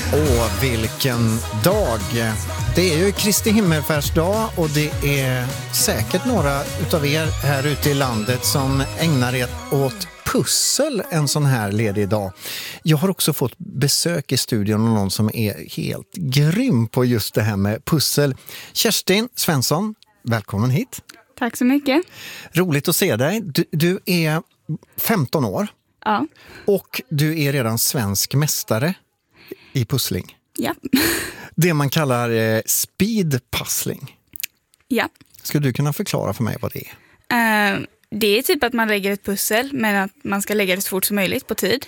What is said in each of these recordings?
Åh, vilken dag! Det är ju Kristi himmelfärdsdag och det är säkert några utav er här ute i landet som ägnar er åt pussel en sån här ledig dag. Jag har också fått besök i studion av någon som är helt grym på just det här med pussel. Kerstin Svensson, välkommen hit. Tack så mycket. Roligt att se dig. Du är 15 år. Ja. Och du är redan svensk mästare i pussling. Ja. Det man kallar speedpussling. Ja. Skulle du kunna förklara för mig vad det är? Det är typ att man lägger ett pussel, men att man ska lägga det så fort som möjligt på tid.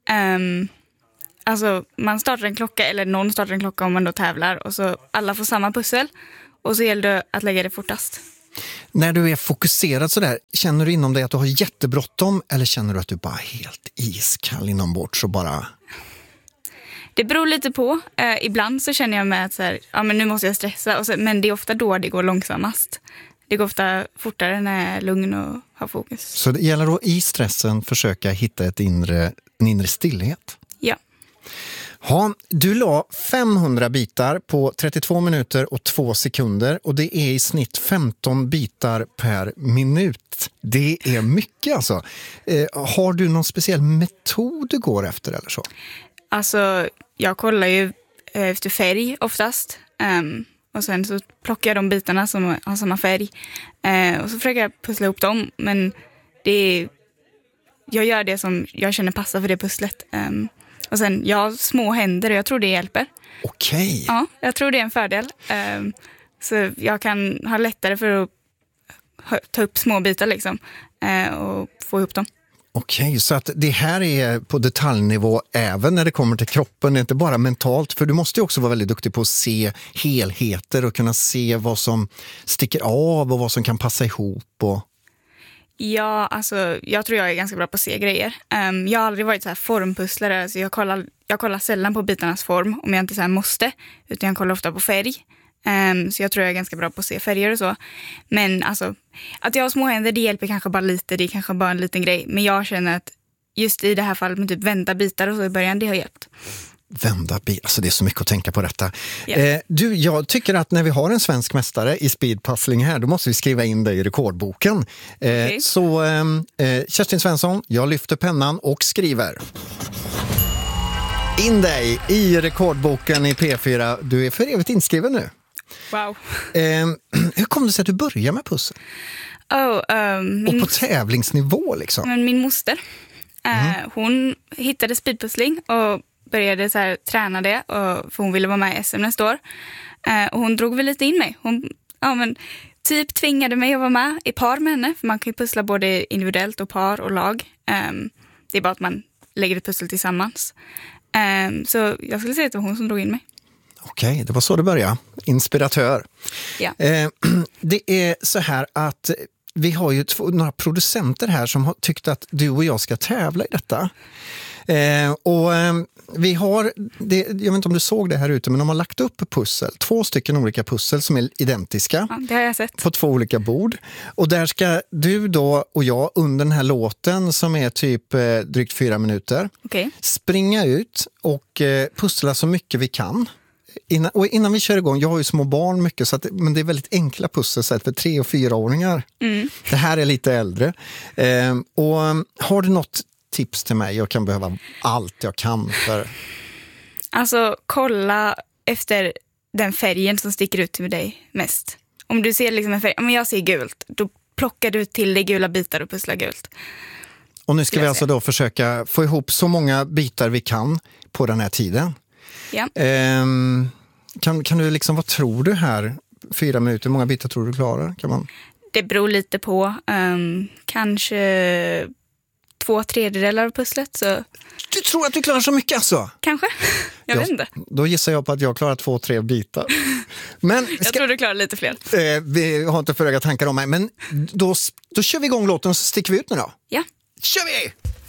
Alltså man startar en klocka, eller någon startar en klocka om man då tävlar, och så alla får samma pussel, och så gäller det att lägga det fortast. När du är fokuserad sådär, känner du inom dig att du har jättebråttom, eller känner du att du bara är helt iskall inombords och bara... Det beror lite på. Ibland så känner jag mig att så här, ja, men nu måste jag stressa. Och så, men det är ofta då det går långsammast. Det går ofta fortare när jag är lugn och har fokus. Så det gäller då i stressen försöka hitta en inre stillhet? Ja. Ja, du la 500 bitar på 32 minuter och 2 sekunder. Och det är i snitt 15 bitar per minut. Det är mycket alltså. Har du någon speciell metod du går efter eller så? Alltså, jag kollar ju efter färg oftast. Och sen så plockar jag de bitarna som har samma färg. Och så försöker jag pussla ihop dem. Men jag gör det som jag känner passar för det pusslet. Och sen, jag har små händer och jag tror det hjälper. Okej. Ja, jag tror det är en fördel. Så jag kan ha lättare för att ta upp små bitar liksom. Och få ihop dem. Okej, så att det här är på detaljnivå även när det kommer till kroppen, inte bara mentalt. För du måste ju också vara väldigt duktig på att se helheter och kunna se vad som sticker av och vad som kan passa ihop. Ja, alltså jag tror jag är ganska bra på att se grejer. Jag har aldrig varit så här formpusslare, så jag kollar sällan på bitarnas form om jag inte så här måste, utan jag kollar ofta på färg. Så jag tror jag är ganska bra på att se färger och så. Men alltså, att jag har små händer, det hjälper kanske bara lite, det är kanske bara en liten grej. Men jag känner att just i det här fallet med typ vända bitar och så i början, det har hjälpt. Vända bitar, alltså det är så mycket att tänka på detta. Yeah. Jag tycker att när vi har en svensk mästare i speedpuzzling här, då måste vi skriva in dig i rekordboken. Okay. Så Kerstin Svensson, jag lyfter pennan och skriver in dig i rekordboken i P4. Du är för evigt inskriven nu. Wow. Hur kom det sig att du började med pussel? Och på tävlingsnivå liksom? Men min moster, hon hittade speedpussling och började så här, träna det, för hon ville vara med i SM nästa år. Och hon drog väl lite in mig. Hon typ tvingade mig att vara med i par med henne, för man kan ju pussla både individuellt och par och lag. Det är bara att man lägger ett pussel tillsammans. Så jag skulle säga att det var hon som drog in mig. Okej, det var så det började. Inspiratör. Ja. Det är så här att vi har ju några producenter här som har tyckt att du och jag ska tävla i detta. Vi har, jag vet inte om du såg det här ute, men de har lagt upp pussel. 2 stycken olika pussel som är identiska. Ja, det har jag sett. På 2 olika bord. Och där ska du då och jag under den här låten som är typ drygt 4 minuter springa ut och pussla så mycket vi kan. Innan vi kör igång, jag har ju små barn mycket, så men det är väldigt enkla pussel för 3- och 4-åringar. Det här är lite äldre. Och har du något tips till mig? Jag kan behöva allt jag kan för... Alltså, kolla efter den färgen som sticker ut till dig mest. Om du ser liksom en färg, om jag ser gult, då plockar du till dig gula bitar och pusslar gult. Och nu ska vi alltså då försöka få ihop så många bitar vi kan på den här tiden. Ja. Kan du liksom, vad tror du här? 4 minuter, hur många bitar tror du klarar? Det beror lite på. Kanske 2/3 av pusslet. Så... Du tror att du klarar så mycket alltså? Kanske. Jag vet inte. Då gissar jag på att jag klarar 2-3 bitar. Men jag tror du klarar lite fler. Vi har inte för höga tankar om mig. Men då kör vi igång låten, så sticker vi ut nu då. Ja. Kör vi!